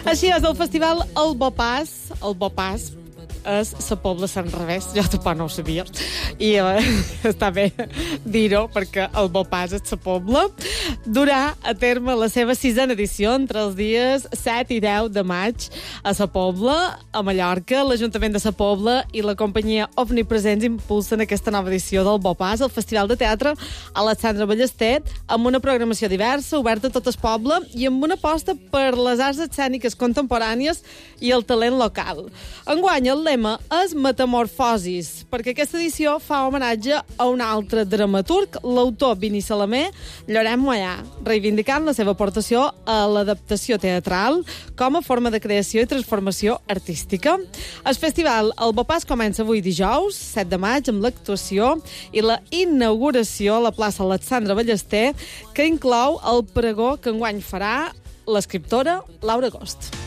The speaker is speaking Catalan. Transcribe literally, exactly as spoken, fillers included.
Així és, el festival El Bopàs, el Bopàs, és la Pobla Sant Revés, jo tampoc no ho sabia, i eh, està bé dir-ho, perquè el Bopàs és la Pobla. Durà a terme la seva sisena edició entre els dies set i deu de maig a la Pobla, a Mallorca. L'Ajuntament de la Pobla i la companyia Omnipresents impulsen aquesta nova edició del Bopàs, el Festival de Teatre Alexandre Ballester, amb una programació diversa, oberta a tot el poble i amb una aposta per les arts escèniques contemporànies i el talent local. Enguany, el lema és Metamorfosis, perquè aquesta edició fa homenatge a un altre dramaturg, l'autor Vini Salamé, Llorenç Moyà, reivindicant la seva aportació a l'adaptació teatral com a forma de creació i transformació artística. El festival El Bopàs comença avui dijous, set de maig, amb l'actuació i la inauguració a la plaça Alexandre Ballester, que inclou el pregó que enguany farà l'escriptora Laura Agost.